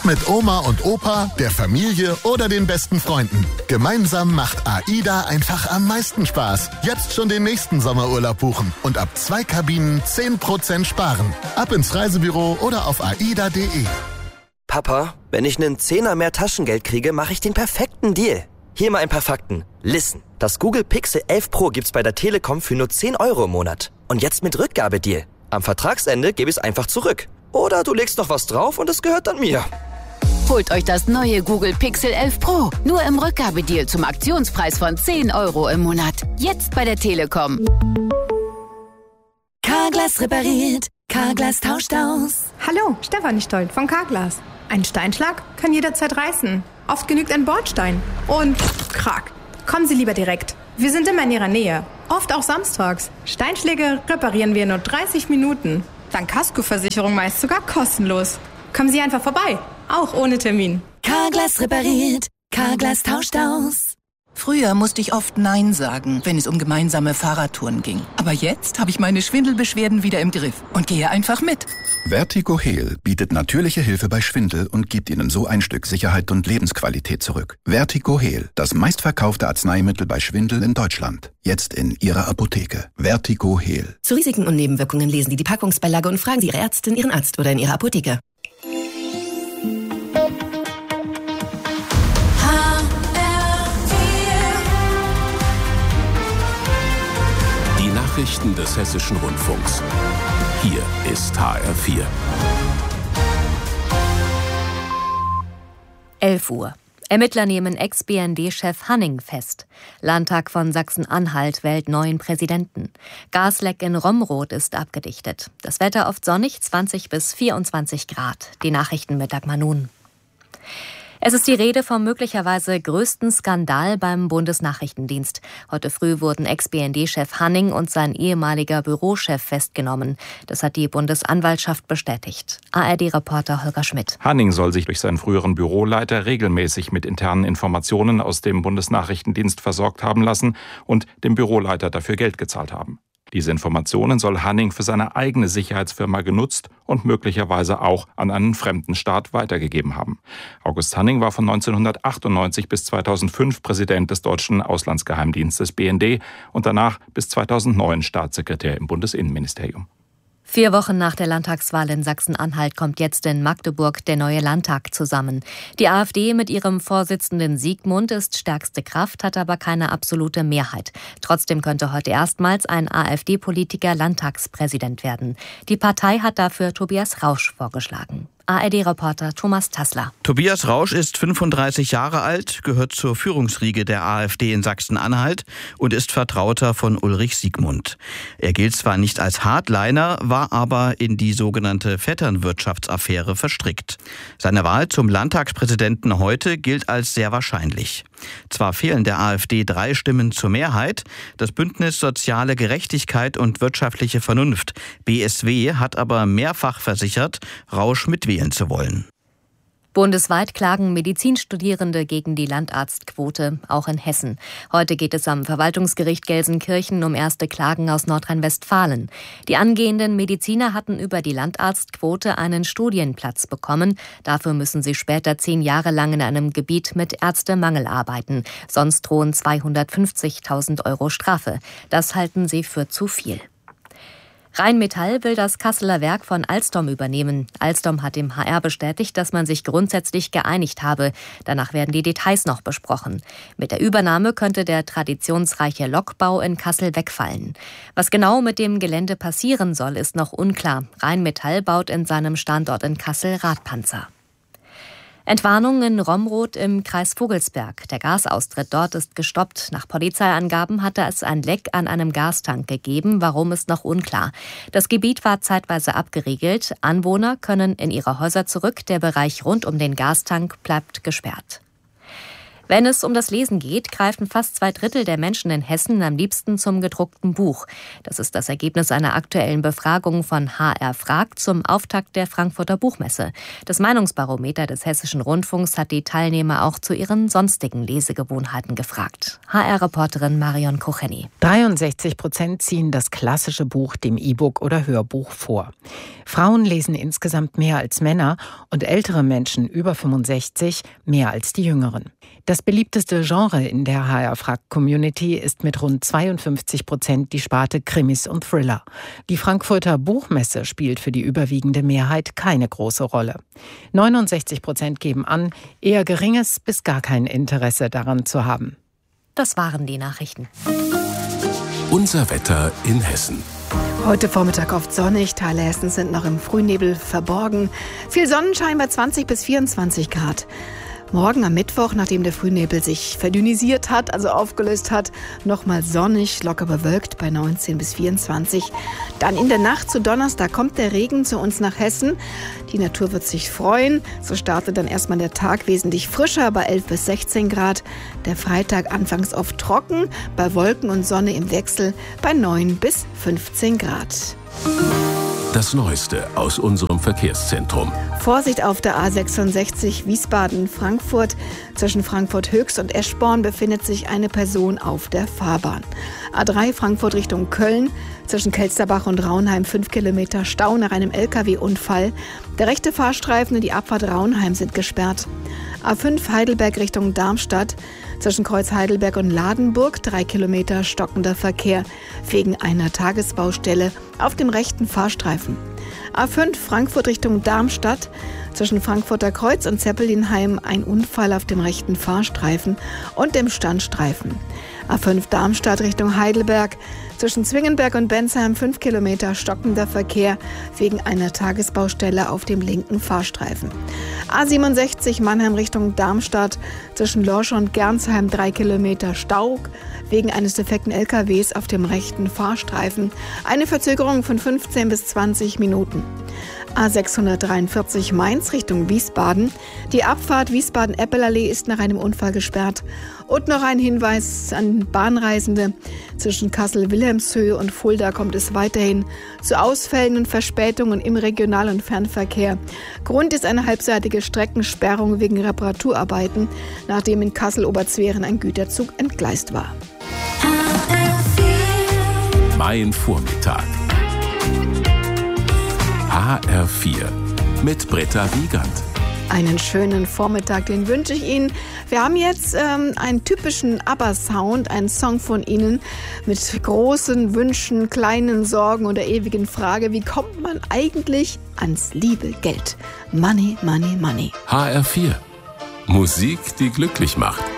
mit Oma und Opa, der Familie oder den besten Freunden. Gemeinsam macht AIDA einfach am meisten Spaß. Jetzt schon den nächsten Sommerurlaub buchen und ab 2 Kabinen 10% sparen. Ab ins Reisebüro oder auf aida.de. Papa, wenn ich einen Zehner mehr Taschengeld kriege, mache ich den perfekten Deal. Hier mal ein paar Fakten. Listen, das Google Pixel 11 Pro gibt's bei der Telekom für nur 10 € im Monat. Und jetzt mit Rückgabedeal. Am Vertragsende gebe ich es einfach zurück. Oder du legst noch was drauf und es gehört dann mir. Holt euch das neue Google Pixel 11 Pro. Nur im Rückgabedeal zum Aktionspreis von 10 € im Monat. Jetzt bei der Telekom. Carglass repariert. Carglass tauscht aus. Hallo, Stefanie Stolt von Carglass. Ein Steinschlag kann jederzeit reißen. Oft genügt ein Bordstein. Und krack. Kommen Sie lieber direkt. Wir sind immer in Ihrer Nähe. Oft auch samstags. Steinschläge reparieren wir in nur 30 Minuten. Dank Kaskoversicherung meist sogar kostenlos. Kommen Sie einfach vorbei. Auch ohne Termin. Carglass repariert. Carglass tauscht aus. Früher musste ich oft Nein sagen, wenn es um gemeinsame Fahrradtouren ging. Aber jetzt habe ich meine Schwindelbeschwerden wieder im Griff und gehe einfach mit. Vertigo Heal bietet natürliche Hilfe bei Schwindel und gibt Ihnen so ein Stück Sicherheit und Lebensqualität zurück. Vertigo Heal, das meistverkaufte Arzneimittel bei Schwindel in Deutschland. Jetzt in Ihrer Apotheke. Vertigo Heal. Zu Risiken und Nebenwirkungen lesen Sie die Packungsbeilage und fragen Sie Ihre Ärztin, Ihren Arzt oder in Ihrer Apotheke. Nachrichten des Hessischen Rundfunks. Hier ist HR4. 11 Uhr. Ermittler nehmen Ex-BND-Chef Hanning fest. Landtag von Sachsen-Anhalt wählt neuen Präsidenten. Gasleck in Romroth ist abgedichtet. Das Wetter oft sonnig, 20 bis 24 Grad. Die Nachrichten mit Dagmar Nun. Es ist die Rede vom möglicherweise größten Skandal beim Bundesnachrichtendienst. Heute früh wurden Ex-BND-Chef Hanning und sein ehemaliger Bürochef festgenommen. Das hat die Bundesanwaltschaft bestätigt. ARD-Reporter Holger Schmidt. Hanning soll sich durch seinen früheren Büroleiter regelmäßig mit internen Informationen aus dem Bundesnachrichtendienst versorgt haben lassen und dem Büroleiter dafür Geld gezahlt haben. Diese Informationen soll Hanning für seine eigene Sicherheitsfirma genutzt und möglicherweise auch an einen fremden Staat weitergegeben haben. August Hanning war von 1998 bis 2005 Präsident des deutschen Auslandsgeheimdienstes BND und danach bis 2009 Staatssekretär im Bundesinnenministerium. 4 Wochen nach der Landtagswahl in Sachsen-Anhalt kommt jetzt in Magdeburg der neue Landtag zusammen. Die AfD mit ihrem Vorsitzenden Siegmund ist stärkste Kraft, hat aber keine absolute Mehrheit. Trotzdem könnte heute erstmals ein AfD-Politiker Landtagspräsident werden. Die Partei hat dafür Tobias Rausch vorgeschlagen. ARD-Reporter Thomas Tassler. Tobias Rausch ist 35 Jahre alt, gehört zur Führungsriege der AfD in Sachsen-Anhalt und ist Vertrauter von Ulrich Siegmund. Er gilt zwar nicht als Hardliner, war aber in die sogenannte Vetternwirtschaftsaffäre verstrickt. Seine Wahl zum Landtagspräsidenten heute gilt als sehr wahrscheinlich. Zwar fehlen der AfD 3 Stimmen zur Mehrheit, das Bündnis Soziale Gerechtigkeit und wirtschaftliche Vernunft, BSW, hat aber mehrfach versichert, Rausch mitwählen zu wollen. Bundesweit klagen Medizinstudierende gegen die Landarztquote, auch in Hessen. Heute geht es am Verwaltungsgericht Gelsenkirchen um erste Klagen aus Nordrhein-Westfalen. Die angehenden Mediziner hatten über die Landarztquote einen Studienplatz bekommen. Dafür müssen sie später 10 Jahre lang in einem Gebiet mit Ärztemangel arbeiten. Sonst drohen 250.000 € Strafe. Das halten sie für zu viel. Rheinmetall will das Kasseler Werk von Alstom übernehmen. Alstom hat dem HR bestätigt, dass man sich grundsätzlich geeinigt habe. Danach werden die Details noch besprochen. Mit der Übernahme könnte der traditionsreiche Lokbau in Kassel wegfallen. Was genau mit dem Gelände passieren soll, ist noch unklar. Rheinmetall baut in seinem Standort in Kassel Radpanzer. Entwarnung in Romroth im Kreis Vogelsberg. Der Gasaustritt dort ist gestoppt. Nach Polizeiangaben hatte es ein Leck an einem Gastank gegeben. Warum, ist noch unklar. Das Gebiet war zeitweise abgeriegelt. Anwohner können in ihre Häuser zurück. Der Bereich rund um den Gastank bleibt gesperrt. Wenn es um das Lesen geht, greifen fast 2/3 der Menschen in Hessen am liebsten zum gedruckten Buch. Das ist das Ergebnis einer aktuellen Befragung von HR fragt zum Auftakt der Frankfurter Buchmesse. Das Meinungsbarometer des Hessischen Rundfunks hat die Teilnehmer auch zu ihren sonstigen Lesegewohnheiten gefragt. HR-Reporterin Marion Kocheni. 63% ziehen das klassische Buch dem E-Book oder Hörbuch vor. Frauen lesen insgesamt mehr als Männer und ältere Menschen über 65 mehr als die Jüngeren. Das beliebteste Genre in der HR-Frag-Community ist mit rund 52% die Sparte Krimis und Thriller. Die Frankfurter Buchmesse spielt für die überwiegende Mehrheit keine große Rolle. 69% geben an, eher geringes bis gar kein Interesse daran zu haben. Das waren die Nachrichten. Unser Wetter in Hessen. Heute Vormittag oft sonnig, Teile Hessens sind noch im Frühnebel verborgen. Viel Sonnenschein bei 20 bis 24 Grad. Morgen am Mittwoch, nachdem der Frühnebel sich verdünnisiert hat, also aufgelöst hat, nochmal sonnig, locker bewölkt bei 19 bis 24. Dann in der Nacht zu Donnerstag kommt der Regen zu uns nach Hessen. Die Natur wird sich freuen. So startet dann erstmal der Tag wesentlich frischer bei 11 bis 16 Grad. Der Freitag anfangs oft trocken, bei Wolken und Sonne im Wechsel bei 9 bis 15 Grad. Das Neueste aus unserem Verkehrszentrum. Vorsicht auf der A66 Wiesbaden-Frankfurt. Zwischen Frankfurt Höchst und Eschborn befindet sich eine Person auf der Fahrbahn. A3 Frankfurt Richtung Köln. Zwischen Kelsterbach und Raunheim 5 Kilometer Stau nach einem LKW-Unfall. Der rechte Fahrstreifen und die Abfahrt Raunheim sind gesperrt. A5 Heidelberg Richtung Darmstadt. Zwischen Kreuz Heidelberg und Ladenburg 3 Kilometer stockender Verkehr wegen einer Tagesbaustelle auf dem rechten Fahrstreifen. A5 Frankfurt Richtung Darmstadt. Zwischen Frankfurter Kreuz und Zeppelinheim ein Unfall auf dem rechten Fahrstreifen und dem Standstreifen. A5 Darmstadt Richtung Heidelberg. Zwischen Zwingenberg und Bensheim 5 Kilometer stockender Verkehr wegen einer Tagesbaustelle auf dem linken Fahrstreifen. A67 Mannheim Richtung Darmstadt. Zwischen Lorsch und Gernsheim 3 Kilometer Stau wegen eines defekten LKWs auf dem rechten Fahrstreifen. Eine Verzögerung von 15 bis 20 Minuten. A643 Mainz Richtung Wiesbaden. Die Abfahrt Wiesbaden-Eppelallee ist nach einem Unfall gesperrt. Und noch ein Hinweis an Bahnreisende. Zwischen Kassel-Wilhelmshöhe und Fulda kommt es weiterhin zu Ausfällen und Verspätungen im Regional- und Fernverkehr. Grund ist eine halbseitige Streckensperrung wegen Reparaturarbeiten, nachdem in Kassel-Oberzweren ein Güterzug entgleist war. Mein Vormittag. HR4 mit Britta Wiegand. Einen schönen Vormittag, den wünsche ich Ihnen. Wir haben jetzt einen typischen ABBA-Sound, einen Song von Ihnen mit großen Wünschen, kleinen Sorgen und der ewigen Frage, wie kommt man eigentlich ans liebe Geld? Money, money, money. HR4. Musik, die glücklich macht.